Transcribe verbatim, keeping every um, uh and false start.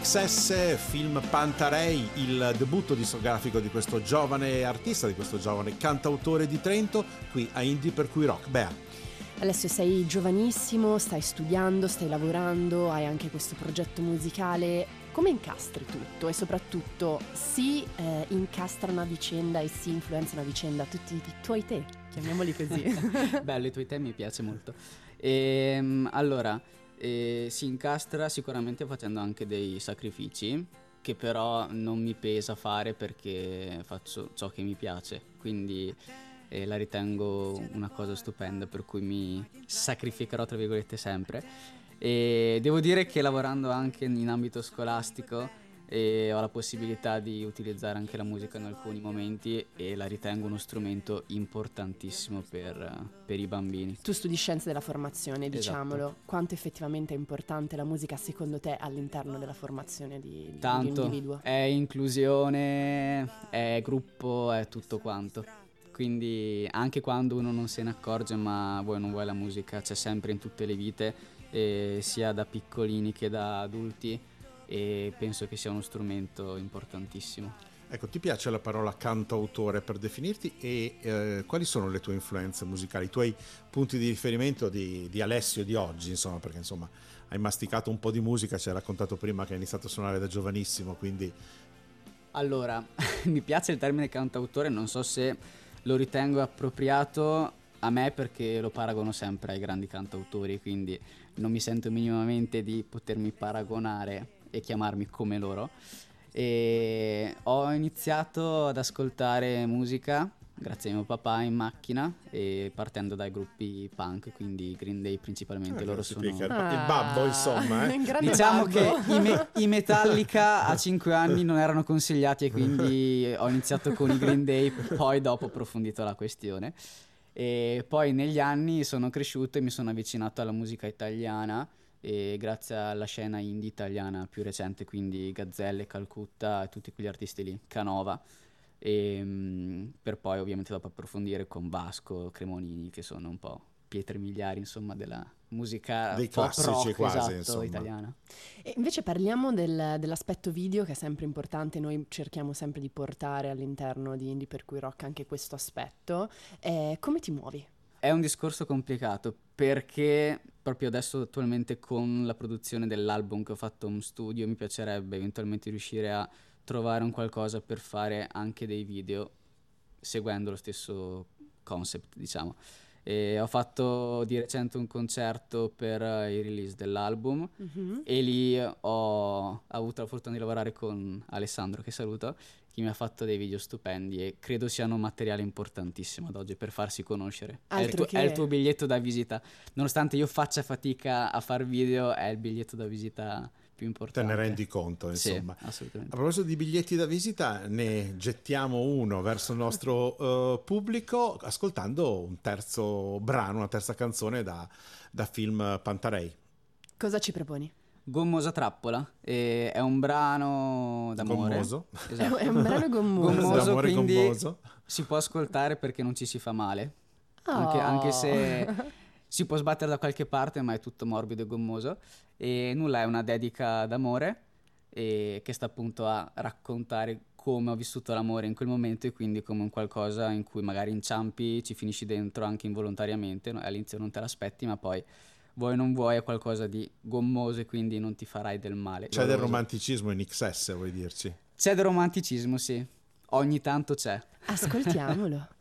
X S, film Pantarei, il debutto discografico di questo giovane artista, di questo giovane cantautore di Trento, qui a Indie per cui rock. Bea. Alessio, sei giovanissimo, stai studiando, stai lavorando, hai anche questo progetto musicale. Come incastri tutto? E soprattutto si eh, incastra una vicenda e si influenzano a vicenda tutti i tuoi te, chiamiamoli così. Bello, i tuoi te mi piace molto. E, allora, eh, si incastra sicuramente facendo anche dei sacrifici, che però non mi pesa fare perché faccio ciò che mi piace, quindi eh, la ritengo una cosa stupenda, per cui mi sacrificherò tra virgolette sempre. E devo dire che lavorando anche in ambito scolastico e ho la possibilità di utilizzare anche la musica in alcuni momenti e la ritengo uno strumento importantissimo per, per i bambini. Tu studi scienze della formazione, diciamolo. Esatto. Quanto effettivamente è importante la musica secondo te all'interno della formazione di, di Tanto, un individuo? È inclusione, è gruppo, è tutto quanto. Quindi anche quando uno non se ne accorge, ma vuoi o non vuoi, la musica c'è sempre in tutte le vite, eh, sia da piccolini che da adulti, e penso che sia uno strumento importantissimo. Ecco, ti piace la parola cantautore per definirti e eh, quali sono le tue influenze musicali, i tuoi punti di riferimento di, di Alessio di oggi, insomma, perché insomma hai masticato un po' di musica, ci hai raccontato prima che hai iniziato a suonare da giovanissimo, quindi... Allora, mi piace il termine cantautore, non so se lo ritengo appropriato a me perché lo paragono sempre ai grandi cantautori, quindi non mi sento minimamente di potermi paragonare e chiamarmi come loro. E ho iniziato ad ascoltare musica grazie a mio papà in macchina e partendo dai gruppi punk, quindi Green Day principalmente. Eh, loro sono ah, il babbo, insomma, eh? Diciamo babbo. che i, me- i Metallica a cinque anni non erano consigliati e quindi ho iniziato con i Green Day, poi dopo ho approfondito la questione. E poi negli anni sono cresciuto e mi sono avvicinato alla musica italiana, e grazie alla scena indie italiana più recente, quindi Gazzelle, Calcutta e tutti quegli artisti lì, Canova, e, mh, per poi ovviamente dopo approfondire con Vasco, Cremonini, che sono un po' pietre miliari insomma della musica dei pop classici rock, quasi, esatto, insomma, italiana. E invece parliamo del, dell'aspetto video, che è sempre importante, noi cerchiamo sempre di portare all'interno di Indie per cui rock anche questo aspetto. Eh, come ti muovi? È un discorso complicato perché proprio adesso attualmente con la produzione dell'album che ho fatto home studio mi piacerebbe eventualmente riuscire a trovare un qualcosa per fare anche dei video seguendo lo stesso concept, diciamo. E ho fatto di recente un concerto per il release dell'album, Mm-hmm. e lì ho avuto la fortuna di lavorare con Alessandro, che saluto, che mi ha fatto dei video stupendi e credo siano un materiale importantissimo ad oggi per farsi conoscere. È il, Altro tuo, che- è il tuo biglietto da visita, nonostante io faccia fatica a far video, è il biglietto da visita più Te importante. ne rendi conto, Sì, insomma. assolutamente. A proposito di biglietti da visita, ne gettiamo uno verso il nostro uh, pubblico ascoltando un terzo brano, una terza canzone da, da film Pantarei. Cosa ci proponi? Gommosa trappola, e è un brano d'amore. Gommoso. Esatto. È un brano gommoso. Gommoso, D'amore quindi gommoso. si può ascoltare perché non ci si fa male. Oh. Anche, anche se si può sbattere da qualche parte, ma è tutto morbido e gommoso. E nulla, è una dedica d'amore e che sta appunto a raccontare come ho vissuto l'amore in quel momento, e quindi come un qualcosa in cui magari inciampi, ci finisci dentro anche involontariamente. No? All'inizio non te l'aspetti, ma poi vuoi o non vuoi è qualcosa di gommoso e quindi non ti farai del male. C'è del Doloroso. romanticismo in X S, vuoi dirci? C'è del romanticismo, sì. Ogni tanto c'è. Ascoltiamolo.